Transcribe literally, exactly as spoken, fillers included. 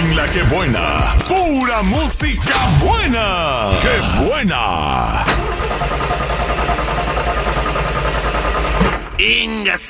En La Que Buena, pura música buena. ¡Qué buena! Ingas.